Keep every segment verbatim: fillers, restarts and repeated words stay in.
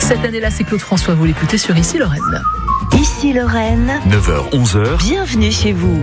Cette année-là, c'est Claude François, vous l'écoutez sur Ici Lorraine. Ici Lorraine, neuf heures onze heures. Bienvenue chez vous.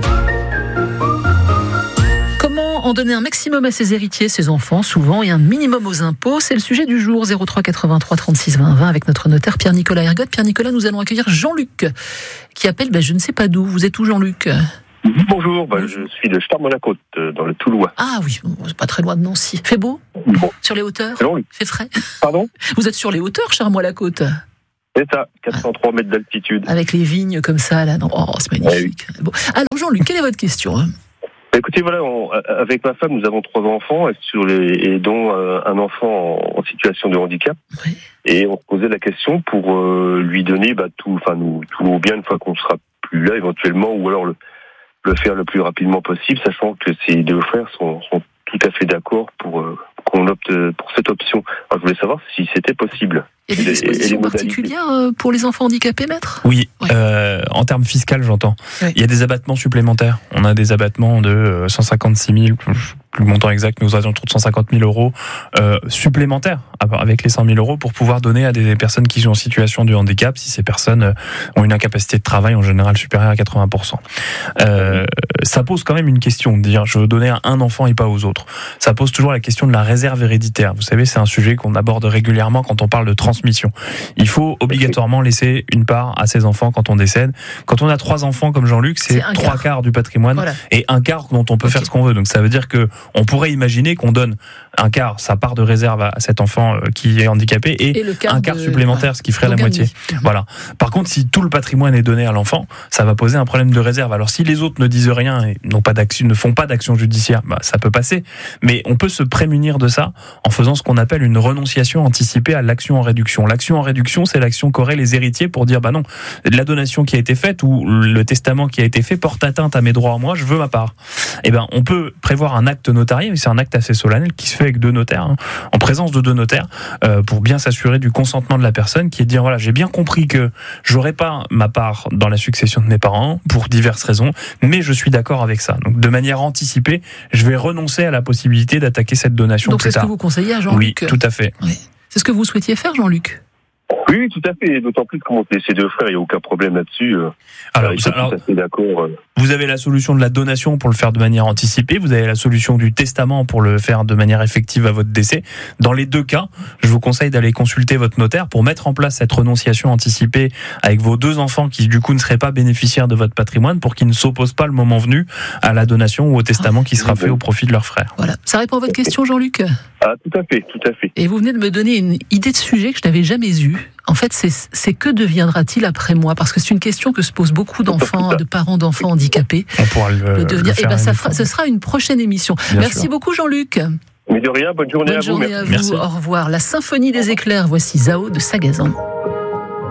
Comment en donner un maximum à ses héritiers, ses enfants, souvent, et un minimum aux impôts? C'est le sujet du jour. Zéro trois quatre-vingt-trois trente-six vingt vingt avec notre notaire Pierre-Nicolas Ergotte. Pierre-Nicolas, nous allons accueillir Jean-Luc, qui appelle, ben, je ne sais pas d'où. Vous êtes où, Jean-Luc? Bonjour, bah, je suis de Charmes-la-Côte, dans le Toulois. Ah oui, c'est pas très loin de Nancy. Fait beau? Bon. Sur les hauteurs? Non, oui. Fait frais? Pardon? Vous êtes sur les hauteurs, Charmes-la-Côte? C'est ça, quatre cent trois mètres d'altitude. Avec les vignes comme ça, là. Non, oh, c'est magnifique. Ah oui. Bon. Alors, Jean-Luc, quelle est votre question? Écoutez, voilà, on, avec ma femme, nous avons trois enfants, et, sur les, et dont euh, un enfant en, en situation de handicap. Oui. Et on se posait la question pour euh, lui donner bah, tout, enfin, nous, tout nos biens une fois qu'on sera plus là, éventuellement, ou alors le, le faire le plus rapidement possible, sachant que ces deux frères sont, sont tout à fait d'accord pour euh, qu'on opte pour cette option. Alors, je voulais savoir si c'était possible. Il y a des dispositions particulières pour les enfants handicapés, maître? Oui, ouais. euh, en termes fiscaux, j'entends. Ouais. Il y a des abattements supplémentaires. On a des abattements de cent cinquante-six mille, le montant exact, nous avions autour de cent cinquante mille euros euh, supplémentaires avec les cent mille euros pour pouvoir donner à des personnes qui sont en situation de handicap si ces personnes ont une incapacité de travail en général supérieure à quatre-vingts pour cent. Euh, ça pose quand même une question de dire je veux donner à un enfant et pas aux autres. Ça pose toujours la question de la réserve héréditaire. Vous savez, c'est un sujet qu'on aborde régulièrement quand on parle de transmission. Il faut obligatoirement laisser une part à ses enfants quand on décède. Quand on a trois enfants comme Jean-Luc, c'est, c'est trois quart. quarts du patrimoine voilà. Et un quart dont on peut okay. faire ce qu'on veut. Donc ça veut dire que on pourrait imaginer qu'on donne un quart, sa part de réserve à cet enfant qui est handicapé et, et quart un quart de... supplémentaire, ouais. ce qui ferait Donc la moitié. Mmh. Voilà. Par contre, si tout le patrimoine est donné à l'enfant, ça va poser un problème de réserve. Alors si les autres ne disent rien et n'ont pas d'action, ne font pas d'action judiciaire, bah, ça peut passer. Mais on peut se prémunir de ça en faisant ce qu'on appelle une renonciation anticipée à l'action en réduction. L'action en réduction, c'est l'action qu'auraient les héritiers pour dire bah non, la donation qui a été faite ou le testament qui a été fait porte atteinte à mes droits à moi, je veux ma part. Eh ben, on peut prévoir un acte notarié, mais c'est un acte assez solennel qui se fait avec deux notaires, hein, en présence de deux notaires, euh, pour bien s'assurer du consentement de la personne, qui est de dire voilà, j'ai bien compris que j'aurai pas ma part dans la succession de mes parents pour diverses raisons, mais je suis d'accord avec ça. Donc, de manière anticipée, je vais renoncer à la possibilité d'attaquer cette donation. Donc, plus c'est tard. ce que vous conseillez à Jean-Luc? Oui, tout à fait. Oui. C'est ce que vous souhaitiez faire, Jean-Luc? Oui, tout à fait. D'autant plus que comme c'est ces deux frères, il n'y a aucun problème là-dessus. Euh, alors, ils sont alors, tout à fait d'accord. Euh. Vous avez la solution de la donation pour le faire de manière anticipée. Vous avez la solution du testament pour le faire de manière effective à votre décès. Dans les deux cas, je vous conseille d'aller consulter votre notaire pour mettre en place cette renonciation anticipée avec vos deux enfants qui, du coup, ne seraient pas bénéficiaires de votre patrimoine pour qu'ils ne s'opposent pas le moment venu à la donation ou au testament qui sera fait au profit de leurs frères. Voilà. Ça répond à votre question, Jean-Luc? Ah, tout à fait, tout à fait. Et vous venez de me donner une idée de sujet que je n'avais jamais eue. En fait, c'est, c'est que deviendra-t-il après moi? Parce que c'est une question que se posent beaucoup d'enfants, de parents d'enfants handicapés. On pourra le, le devenir. le faire. Et ben, ça fera, ce sera une prochaine émission. Bien Merci sûr. beaucoup, Jean-Luc. Mais de rien, bonne journée bonne à journée vous. À vous. Merci. Au revoir. La symphonie des éclairs. Voici Zao de Sagazan.